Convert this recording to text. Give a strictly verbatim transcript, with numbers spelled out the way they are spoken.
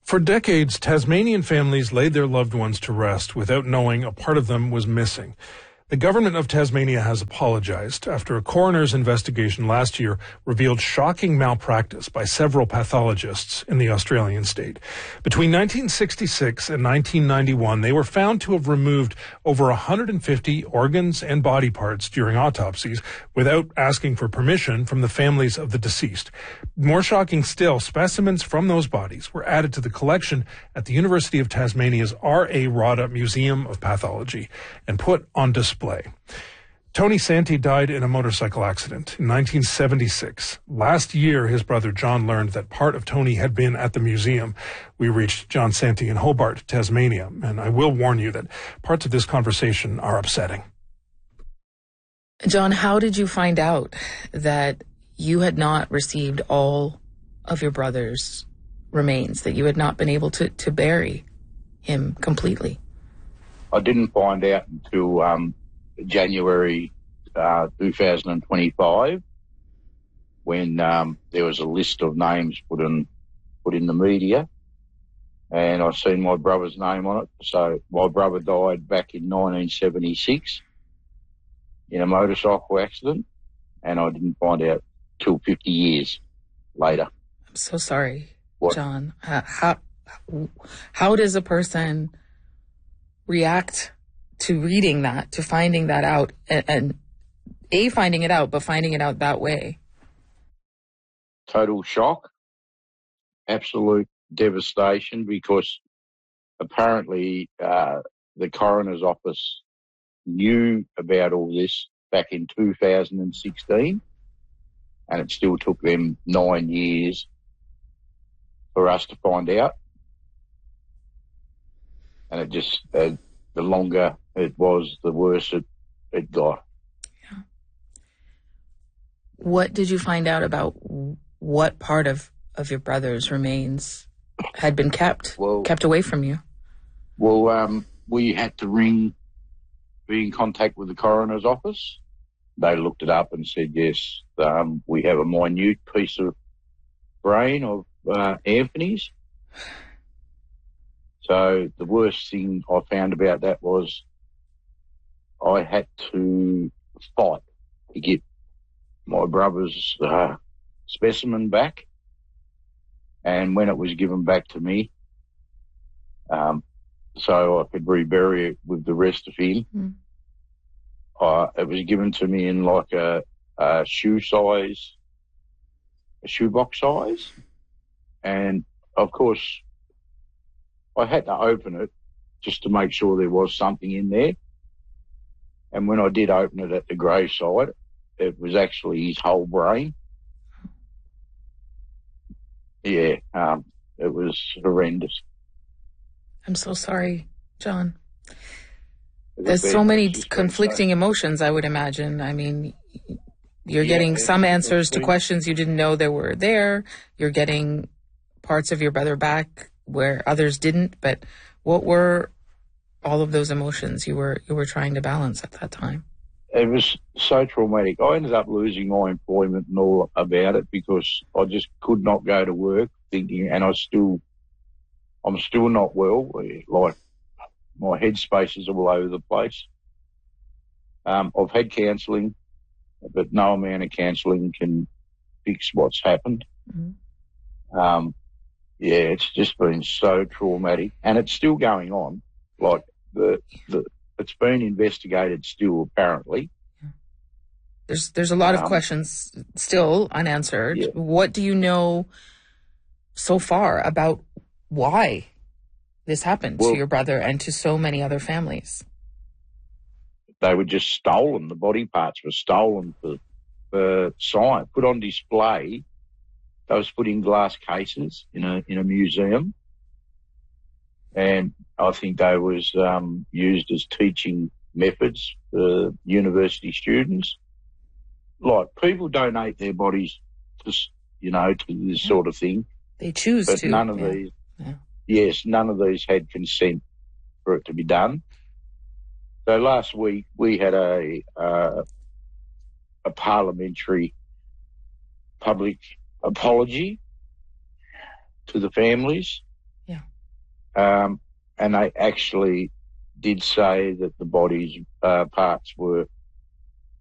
For decades, Tasmanian families laid their loved ones to rest without knowing a part of them was missing. The government of Tasmania has apologized after a coroner's investigation last year revealed shocking malpractice by several pathologists in the Australian state. Between nineteen sixty-six and nineteen ninety-one, they were found to have removed over one hundred fifty organs and body parts during autopsies without asking for permission from the families of the deceased. More shocking still, specimens from those bodies were added to the collection at the University of Tasmania's R A Rada Museum of Pathology and put on display. Tony Santi died in a motorcycle accident in nineteen seventy-six. Last year, his brother John learned that part of Tony had been at the museum. We reached John Santi in Hobart, Tasmania, and I will warn you that parts of this conversation are upsetting. John, how did you find out that you had not received all of your brother's remains, that you had not been able to, to bury him completely? I didn't find out until um, January uh, two thousand twenty-five, when um, there was a list of names put in put in the media, and I seen my brother's name on it. So my brother died back in nineteen seventy-six in a motorcycle accident, and I didn't find out till fifty years later. I'm so sorry, what? John. How, how how does a person react to reading that, to finding that out, and, and A, finding it out, but finding it out that way? Total shock, absolute devastation, because apparently uh, the coroner's office knew about all this back in two thousand sixteen, and it still took them nine years for us to find out. And it just, uh, the longer it was, the worse it, it got. Yeah. What did you find out about what part of, of your brother's remains had been kept, well, kept away from you? Well, um, we had to ring, be in contact with the coroner's office. They looked it up and said, yes, um, we have a minute piece of brain of uh, Anthony's. So the worst thing I found about that was I had to fight to get my brother's uh, specimen back. And when it was given back to me, um, so I could rebury it with the rest of him, mm. uh, it was given to me in like a, a shoe size, a shoebox size. And of course, I had to open it just to make sure there was something in there. And when I did open it at the graveside, it was actually his whole brain. Yeah, um, it was horrendous. I'm so sorry, John. There's so many conflicting emotions, I would imagine. I mean, you're yeah, getting some answers to questions you didn't know there were there. You're getting parts of your brother back where others didn't, but what were all of those emotions you were you were trying to balance at that time? It was so traumatic. I ended up losing my employment and all about it because I just could not go to work thinking, and I still, I'm still not well. Like, my headspace is all over the place. Um, I've had counselling, but no amount of counselling can fix what's happened. Mm-hmm. Um, Yeah, it's just been so traumatic, and it's still going on. Like the the, it's been investigated still, apparently. There's there's a lot um, of questions still unanswered. Yeah. What do you know so far about why this happened well, to your brother and to so many other families? They were just stolen. The body parts were stolen for for science, put on display. They was put in glass cases in a in a museum, and I think they was um, used as teaching methods for university students. Like, people donate their bodies to, you know, to this yeah. sort of thing. They choose but to. But none of yeah. these, yeah. yes, none of these had consent for it to be done. So last week we had a uh, a parliamentary public apology to the families. Yeah. Um, and they actually did say that the body's uh, parts were